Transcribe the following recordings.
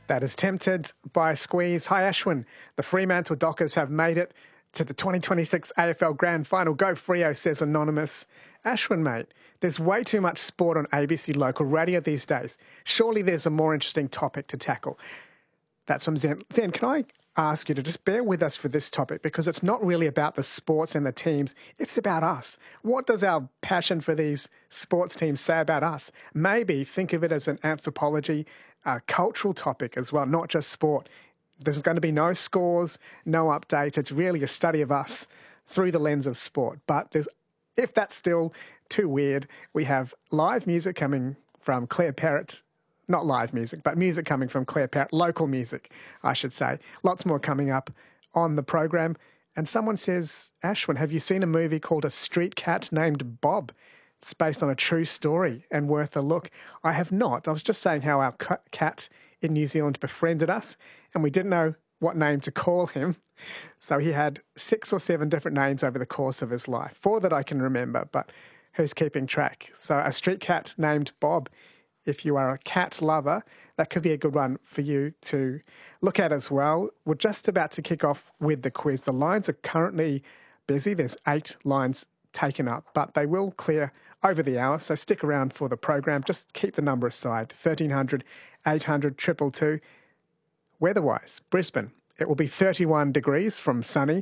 That is Tempted by Squeeze. Hi, Ashwin. The Fremantle Dockers have made it to the 2026 AFL Grand Final. Go Freo, says Anonymous. Ashwin, mate, there's way too much sport on ABC local radio these days. Surely there's a more interesting topic to tackle. That's from Zen. Zen, can I ask you to just bear with us for this topic, because it's not really about the sports and the teams. It's about us. What does our passion for these sports teams say about us? Maybe think of it as an anthropology, cultural topic as well, not just sport. There's going to be no scores, no updates. It's really a study of us through the lens of sport. But if that's still too weird, we have live music coming from Claire Parrott. Not live music, but music coming from Claire Parrott. Local music, I should say. Lots more coming up on the program. And someone says, Ashwin, have you seen a movie called A Street Cat Named Bob? It's based on a true story and worth a look. I have not. I was just saying how our cat in New Zealand befriended us and we didn't know what name to call him. So he had 6 or 7 different names over the course of his life. 4 that I can remember, but who's keeping track? So A Street Cat Named Bob. If you are a cat lover, that could be a good one for you to look at as well. We're just about to kick off with the quiz. The lines are currently busy. There's 8 lines taken up, but they will clear over the hour, so stick around for the program. Just keep the number aside, 1300 800 222. Weather-wise, Brisbane, it will be 31 degrees from sunny.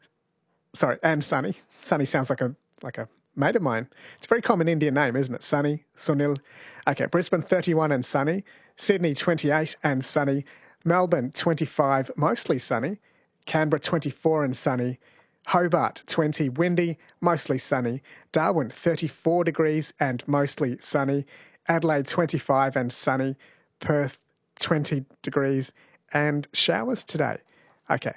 Sorry, and sunny. Sunny sounds like a mate of mine. It's a very common Indian name, isn't it? Sunny, Sunil. Okay, Brisbane 31 and sunny. Sydney 28 and sunny. Melbourne 25, mostly sunny. Canberra 24 and sunny. Hobart 20, windy, mostly sunny. Darwin 34 degrees and mostly sunny. Adelaide 25 and sunny. Perth 20 degrees and showers today. Okay.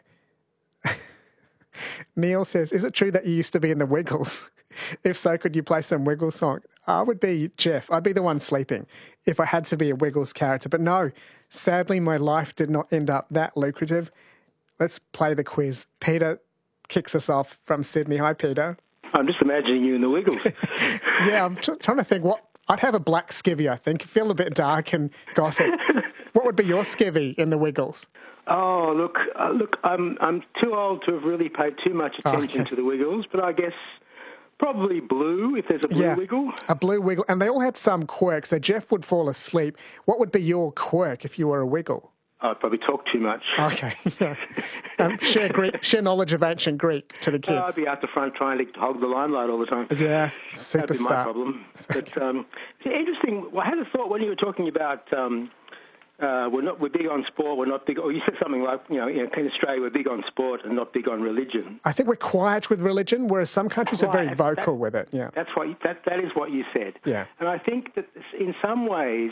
Neil says, is it true that you used to be in the Wiggles? If so, could you play some Wiggles song? I would be Jeff. I'd be the one sleeping if I had to be a Wiggles character. But no, sadly, my life did not end up that lucrative. Let's play the quiz. Peter kicks us off from Sydney. Hi, Peter. I'm just imagining you in the Wiggles. Yeah, I'm trying to think what... I'd have a black skivvy, I think. Feel a bit dark and gothic. What would be your skivvy in the Wiggles? Oh, look, I'm too old to have really paid too much attention to the Wiggles, but I guess probably blue, if there's a blue wiggle. A blue wiggle. And they all had some quirks. So Jeff would fall asleep. What would be your quirk if you were a wiggle? I'd probably talk too much. Okay. Share knowledge of ancient Greek to the kids. I'd be out the front trying to hog the limelight all the time. Yeah, superstar. That'd be my problem. But it's interesting. I had a thought when you were talking about we're big on sport. We're not big. Or you said something like, in Australia we're big on sport and not big on religion. I think we're quiet with religion, whereas some countries are very vocal with it. Yeah, that is what you said. Yeah, and I think that in some ways,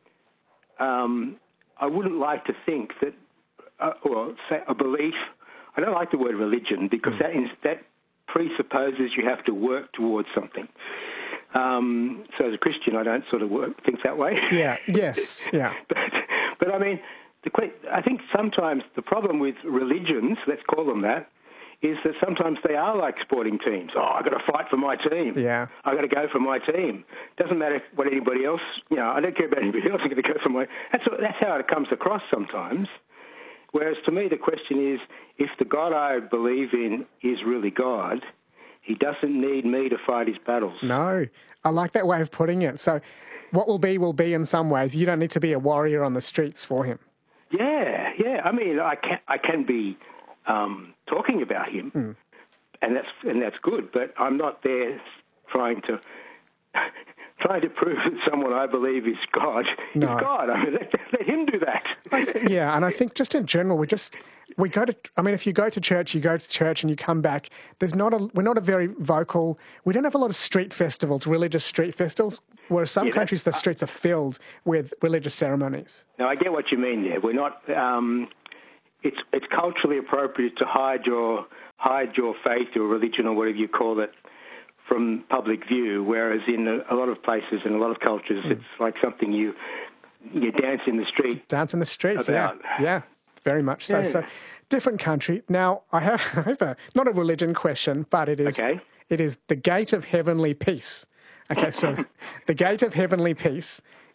I wouldn't like to think that, say a belief. I don't like the word religion because that presupposes you have to work towards something. So as a Christian, I don't sort of think that way. Yeah. Yes. Yeah. But I mean, I think sometimes the problem with religions, let's call them that, is that sometimes they are like sporting teams. Oh, I've got to fight for my team. Yeah. I've got to go for my team. Doesn't matter what anybody else, I don't care about anybody else. I'm going to go for my... That's how it comes across sometimes. Whereas to me, the question is, if the God I believe in is really God, he doesn't need me to fight his battles. No, I like that way of putting it. So what will be in some ways. You don't need to be a warrior on the streets for him. Yeah. I mean, I can be talking about him, and that's good. But I'm not there trying to prove that someone I believe is God is God. I mean, let him do that. And I think just in general, we go to. I mean, if you go to church and you come back. We're not a very vocal. We don't have a lot of street festivals, religious street festivals. Whereas some countries, the streets are filled with religious ceremonies. No, I get what you mean there. We're not. It's culturally appropriate to hide your faith or religion or whatever you call it from public view, whereas in a lot of places and a lot of cultures, it's like something you dance in the street. Dance in the streets, about. Yeah, very much so. Yeah. So, different country. Now, I have not a religion question, but it is It is the gate of heavenly peace. Okay, so the gate of heavenly peace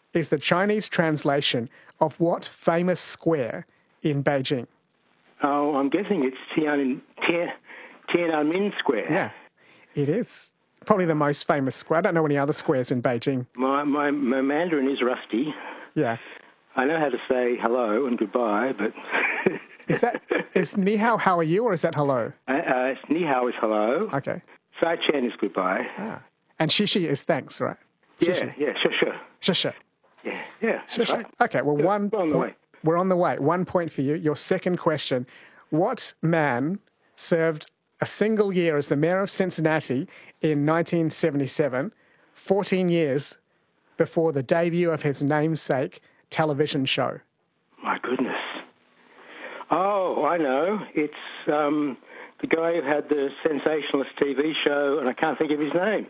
is the Chinese translation of what famous square in Beijing? Oh, I'm guessing it's Tiananmen Square. Yeah, it is. Probably the most famous square. I don't know any other squares in Beijing. My Mandarin is rusty. Yeah. I know how to say hello and goodbye, but... Is ni hao, how are you, or is that hello? Ni hao is hello. Okay. Sai Chen is goodbye. Ah. And shishi is thanks, right? Yeah, sure. Sure. Yeah, that's right. Okay, well, We're on the way. We're on the way. 1 point for you. Your second question. What man served a single year as the mayor of Cincinnati in 1977, 14 years before the debut of his namesake television show? My goodness. Oh, I know. It's the guy who had the sensationalist TV show, and I can't think of his name.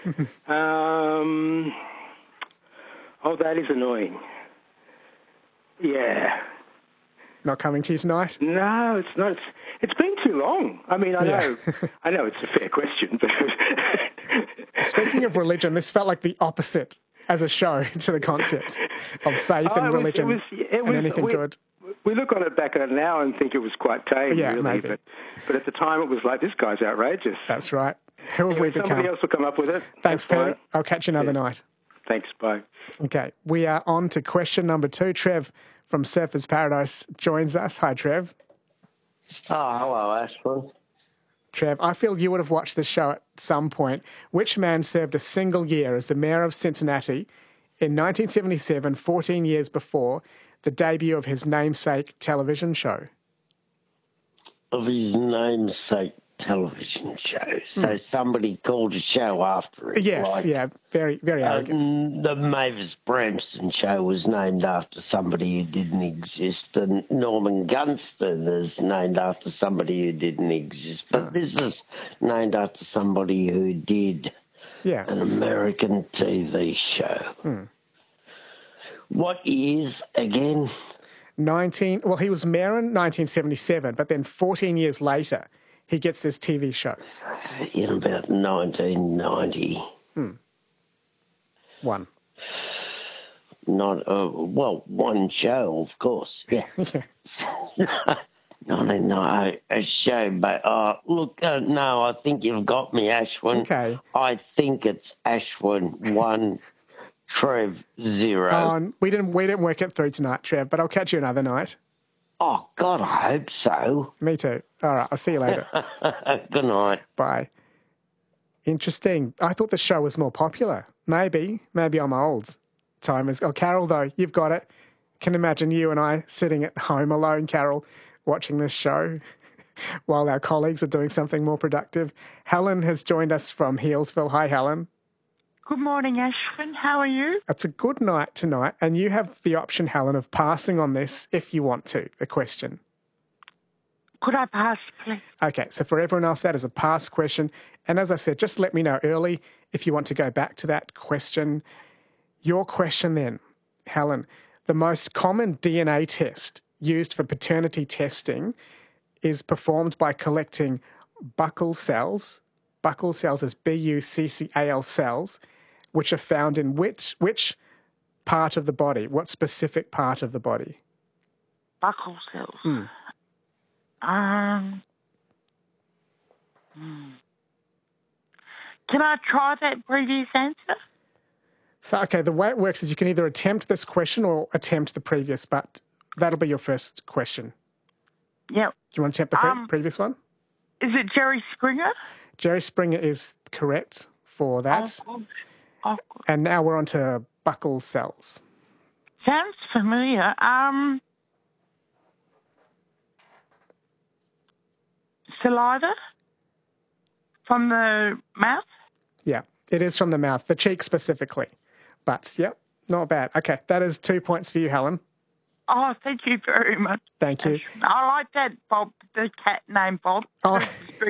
That is annoying. Yeah. Not coming to you tonight? No, it's not. It's been too long. I mean, I know it's a fair question, but... Speaking of religion, this felt like the opposite as a show to the concept of faith and religion and anything good. We look on it back on it now and think it was quite tame, really. Maybe. But at the time, it was like, this guy's outrageous. That's right. Who have we become? Somebody else will come up with it. Thanks, Peter. I'll catch you another night. Thanks, bye. Okay, we are on to question number 2. Trev from Surfers Paradise joins us. Hi, Trev. Oh, hello, Ashwin. Trev, I feel you would have watched this show at some point. Which man served a single year as the mayor of Cincinnati in 1977, 14 years before the debut of his namesake television show? Of his namesake television show. So somebody called a show after it. Yes, very, very arrogant. The Mavis Bramston show was named after somebody who didn't exist, and Norman Gunston is named after somebody who didn't exist. But this is named after somebody who did an American TV show. What years again? He was mayor in 1977, but then 14 years later, he gets this TV show. In about 1990. One. One show, of course. Yeah. A show, but look, no, I think you've got me, Ashwin. Okay. I think it's Ashwin 1, Trev 0. We didn't work it through tonight, Trev, but I'll catch you another night. Oh, God, I hope so. Me too. All right, I'll see you later. Good night. Bye. Interesting. I thought the show was more popular. Maybe I'm old. Timers. Oh, Carol, though, you've got it. Can imagine you and I sitting at home alone, Carol, watching this show while our colleagues were doing something more productive. Helen has joined us from Healesville. Hi, Helen. Good morning, Ashwin. How are you? It's a good night tonight, and you have the option, Helen, of passing on this if you want to, the question. Could I pass, please? Okay, so for everyone else, that is a pass question. And as I said, just let me know early if you want to go back to that question. Your question then, Helen. The most common DNA test used for paternity testing is performed by collecting buccal cells. Buccal cells is buccal cells, which are found in which part of the body? What specific part of the body? Buccal cells. Can I try that previous answer? So, okay, the way it works is you can either attempt this question or attempt the previous, but that'll be your first question. Yep. Do you want to attempt the previous one? Is it Jerry Springer? Jerry Springer is correct for that. Oh, and now we're on to buccal cells. sounds familiar. Saliva from the mouth? Yeah, it is from the mouth, the cheek specifically. But, yep, not bad. Okay, that is 2 points for you, Helen. Oh, thank you very much. Thank you. I like that Bob, the cat named Bob. Oh.